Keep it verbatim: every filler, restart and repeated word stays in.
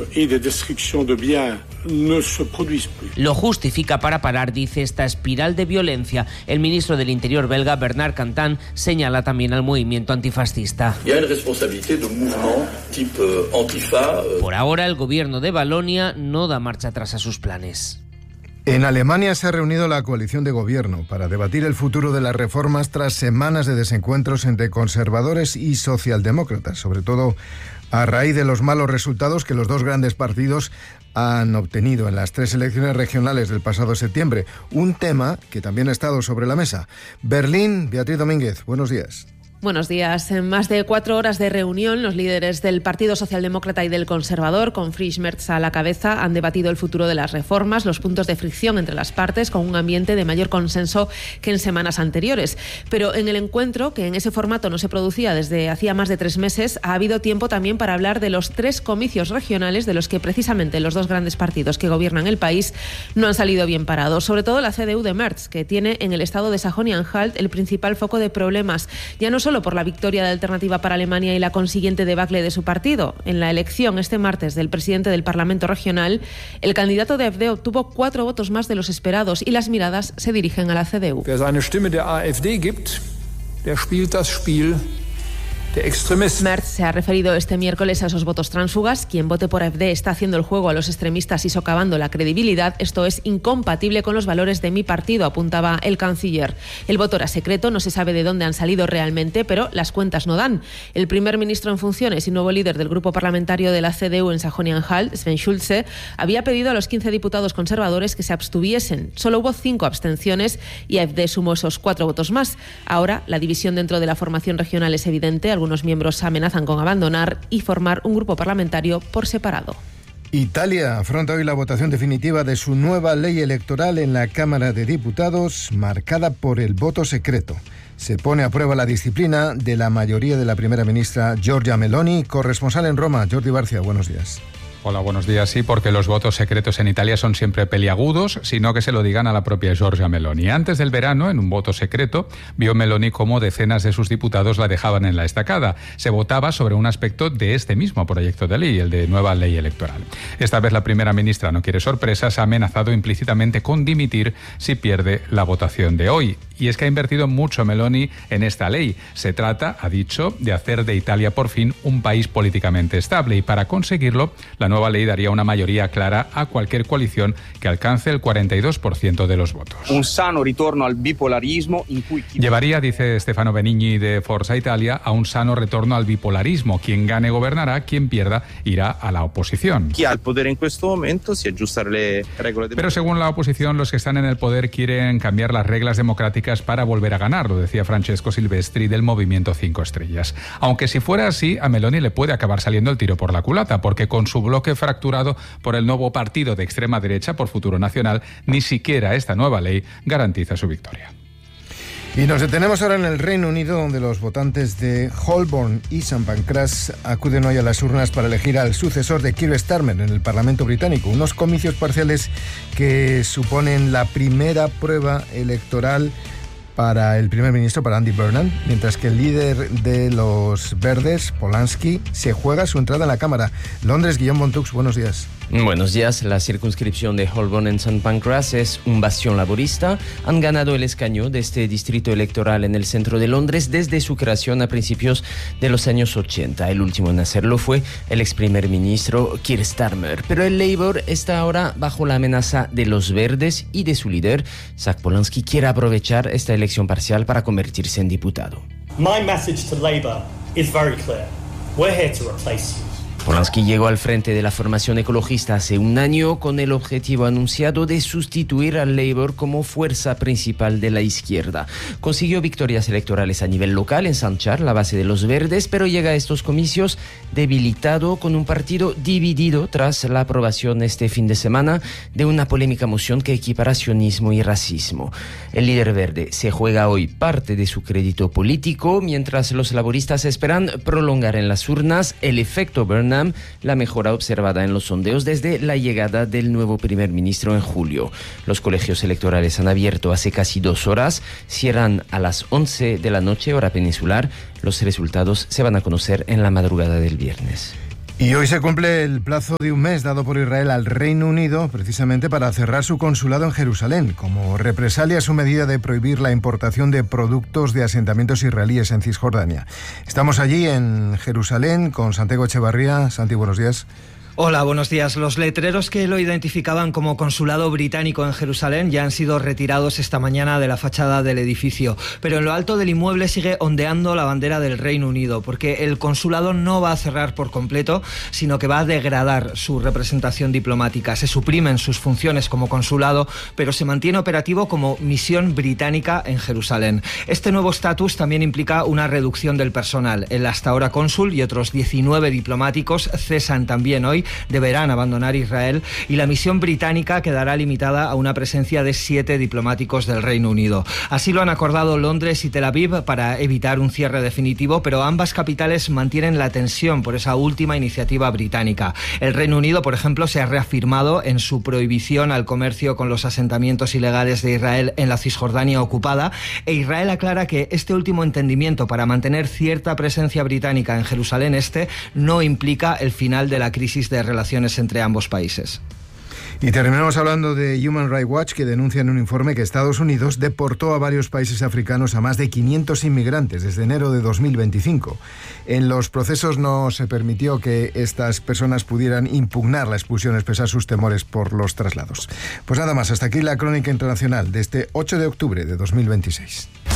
et de destruction de biens ne se produisent plus. Lo justifica para parar, dice, esta espiral de violencia. El ministro del Interior belga, Bernard Cantan, señala también al movimiento antifascista. Por ahora, el gobierno de Valonia no da marcha atrás a sus planes. En Alemania se ha reunido la coalición de gobierno para debatir el futuro de las reformas tras semanas de desencuentros entre conservadores y socialdemócratas, sobre todo a raíz de los malos resultados que los dos grandes partidos han obtenido en las tres elecciones regionales del pasado septiembre. Un tema que también ha estado sobre la mesa. Berlín, Beatriz Domínguez, buenos días. Buenos días. En más de cuatro horas de reunión, los líderes del Partido Socialdemócrata y del Conservador, con Friedrich Merz a la cabeza, han debatido el futuro de las reformas, los puntos de fricción entre las partes, con un ambiente de mayor consenso que en semanas anteriores. Pero en el encuentro, que en ese formato no se producía desde hacía más de tres meses, ha habido tiempo también para hablar de los tres comicios regionales de los que precisamente los dos grandes partidos que gobiernan el país no han salido bien parados. Sobre todo la C D U de Merz, que tiene en el estado de Sajonia-Anhalt el principal foco de problemas, ya no solo solo por la victoria de Alternativa para Alemania y la consiguiente debacle de su partido. En la elección este martes del presidente del Parlamento Regional, el candidato de AfD obtuvo cuatro votos más de los esperados y las miradas se dirigen a la C D U. Wer seine Stimme der AfD gibt, der spielt das Spiel der Extremisten. Merz se ha referido este miércoles a esos votos tránsfugas. Quien vote por AfD está haciendo el juego a los extremistas y socavando la credibilidad. Esto es incompatible con los valores de mi partido, apuntaba el canciller. El voto era secreto, no se sabe de dónde han salido realmente, pero las cuentas no dan. El primer ministro en funciones y nuevo líder del grupo parlamentario de la C D U en Sajonia-Anhalt, Sven Schulze, había pedido a los quince diputados conservadores que se abstuviesen. Solo hubo cinco abstenciones y AfD sumó esos cuatro votos más. Ahora, la división dentro de la formación regional es evidente. Algunos miembros amenazan con abandonar y formar un grupo parlamentario por separado. Italia afronta hoy la votación definitiva de su nueva ley electoral en la Cámara de Diputados, marcada por el voto secreto. Se pone a prueba la disciplina de la mayoría de la primera ministra Giorgia Meloni. Corresponsal en Roma, Jordi Barcia, buenos días. Hola, buenos días. Sí, porque los votos secretos en Italia son siempre peliagudos, sino que se lo digan a la propia Giorgia Meloni. Antes del verano, en un voto secreto, vio Meloni cómo decenas de sus diputados la dejaban en la estacada. Se votaba sobre un aspecto de este mismo proyecto de ley, el de nueva ley electoral. Esta vez la primera ministra no quiere sorpresas, ha amenazado implícitamente con dimitir si pierde la votación de hoy. Y es que ha invertido mucho Meloni en esta ley. Se trata, ha dicho, de hacer de Italia por fin un país políticamente estable. Y para conseguirlo, la nueva ley daría una mayoría clara a cualquier coalición que alcance el cuarenta y dos por ciento de los votos. Un sano retorno al bipolarismo. Llevaría, dice Stefano Benigni de Forza Italia, a un sano retorno al bipolarismo. Quien gane gobernará, quien pierda irá a la oposición. Chi ha el poder en este momento si ajustar le reglas. Pero según la oposición, los que están en el poder quieren cambiar las reglas democráticas para volver a ganar, lo decía Francesco Silvestri del Movimiento Cinco Estrellas. Aunque si fuera así, a Meloni le puede acabar saliendo el tiro por la culata, porque con su bloque fracturado por el nuevo partido de extrema derecha, por Futuro Nacional, ni siquiera esta nueva ley garantiza su victoria. Y nos detenemos ahora en el Reino Unido, donde los votantes de Holborn y Saint Pancras acuden hoy a las urnas para elegir al sucesor de Keir Starmer en el Parlamento británico. Unos comicios parciales que suponen la primera prueba electoral para el primer ministro, para Andy Burnham, mientras que el líder de los Verdes, Polanski, se juega su entrada en la Cámara. Londres, Guillaume Bontux, buenos días. Buenos días. La circunscripción de Holborn en Saint Pancras es un bastión laborista. Han ganado el escaño de este distrito electoral en el centro de Londres desde su creación a principios de los años ochenta. El último en hacerlo fue el ex primer ministro Keir Starmer. Pero el Labour está ahora bajo la amenaza de los Verdes y de su líder, Zach Polanski, quiere aprovechar esta elección parcial para convertirse en diputado. My message to Labour is very clear. We're here to replace you. Polanski llegó al frente de la formación ecologista hace un año con el objetivo anunciado de sustituir al Labour como fuerza principal de la izquierda. Consiguió victorias electorales a nivel local en Sanchar, la base de los Verdes, pero llega a estos comicios debilitado con un partido dividido tras la aprobación este fin de semana de una polémica moción que equipara sionismo y racismo. El líder verde se juega hoy parte de su crédito político, mientras los laboristas esperan prolongar en las urnas el efecto Burnham, la mejora observada en los sondeos desde la llegada del nuevo primer ministro en julio. Los colegios electorales han abierto hace casi dos horas, cierran a las once de la noche, hora peninsular. Los resultados se van a conocer en la madrugada del viernes. Y hoy se cumple el plazo de un mes dado por Israel al Reino Unido precisamente para cerrar su consulado en Jerusalén, como represalia a su medida de prohibir la importación de productos de asentamientos israelíes en Cisjordania. Estamos allí en Jerusalén con Santiago Echevarría. Santi, buenos días. Hola, buenos días. Los letreros que lo identificaban como consulado británico en Jerusalén ya han sido retirados esta mañana de la fachada del edificio, pero en lo alto del inmueble sigue ondeando la bandera del Reino Unido, porque el consulado no va a cerrar por completo, sino que va a degradar su representación diplomática. Se suprimen sus funciones como consulado, pero se mantiene operativo como misión británica en Jerusalén. Este nuevo estatus también implica una reducción del personal. El hasta ahora cónsul y otros diecinueve diplomáticos cesan también hoy, deberán abandonar Israel, y la misión británica quedará limitada a una presencia de siete diplomáticos del Reino Unido. Así lo han acordado Londres y Tel Aviv para evitar un cierre definitivo, pero ambas capitales mantienen la tensión por esa última iniciativa británica. El Reino Unido, por ejemplo, se ha reafirmado en su prohibición al comercio con los asentamientos ilegales de Israel en la Cisjordania ocupada, e Israel aclara que este último entendimiento para mantener cierta presencia británica en Jerusalén Este no implica el final de la crisis de relaciones entre ambos países. Y terminamos hablando de Human Rights Watch, que denuncia en un informe que Estados Unidos deportó a varios países africanos a más de quinientos inmigrantes desde enero de dos mil veinticinco. En los procesos no se permitió que estas personas pudieran impugnar la expulsión, expresar sus temores por los traslados. Pues nada más, hasta aquí la crónica internacional de este ocho de octubre de dos mil veintiséis.